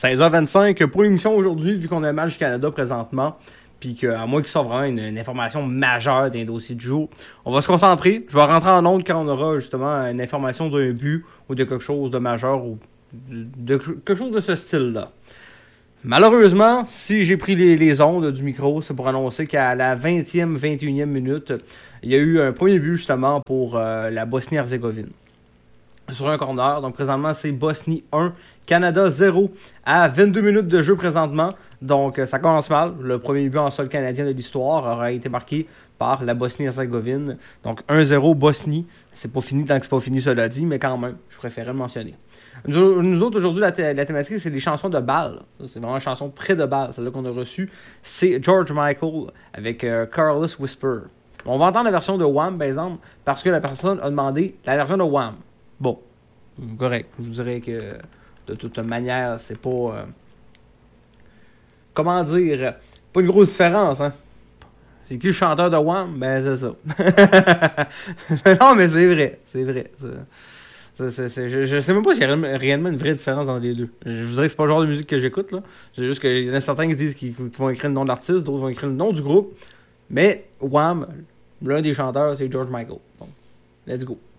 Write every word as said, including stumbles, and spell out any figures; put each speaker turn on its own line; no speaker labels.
seize heures vingt-cinq pour l'émission aujourd'hui, vu qu'on a un match du Canada présentement, puis qu'à moins qu'il sorte vraiment une, une information majeure d'un dossier du jour, on va se concentrer. Je vais rentrer en ondes quand on aura justement une information d'un but ou de quelque chose de majeur ou de, de quelque chose de ce style-là. Malheureusement, si j'ai pris les, les ondes du micro, c'est pour annoncer qu'à la vingtième, vingt et unième minute, il y a eu un premier but justement pour euh, la Bosnie-Herzégovine. Sur un corner, donc présentement c'est Bosnie un, Canada zéro à vingt-deux minutes de jeu présentement. Donc ça commence mal. Le premier but en sol canadien de l'histoire aura été marqué par la Bosnie-Herzégovine. Donc un zéro Bosnie. C'est pas fini tant que c'est pas fini, cela dit, mais quand même, je préférais le mentionner. Nous, nous autres, aujourd'hui, la, th- la thématique, c'est les chansons de bal. C'est vraiment une chanson très de bal, celle-là qu'on a reçue. C'est George Michael avec euh, Careless Whisper. On va entendre la version de Wham, par exemple, parce que la personne a demandé la version de Wham. Bon, correct. Je vous dirais que, de toute manière, c'est pas... Euh, comment dire? Pas une grosse différence, hein? C'est qui le chanteur de Wham? Ben, c'est ça. Non, mais c'est vrai. C'est vrai. C'est... C'est, c'est, c'est, je, je sais même pas s'il y a réellement une vraie différence entre les deux. Je, je vous dirais que c'est pas le genre de musique que j'écoute, là. C'est juste qu'il y en a certains qui disent qu'ils, qu'ils vont écrire le nom de l'artiste, d'autres vont écrire le nom du groupe. Mais Wham, l'un des chanteurs, c'est George Michael. Donc, let's go.